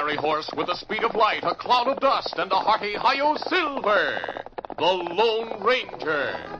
fiery horse with the speed of light, a cloud of dust, and a hearty "Hi-Yo Silver," the Lone Ranger.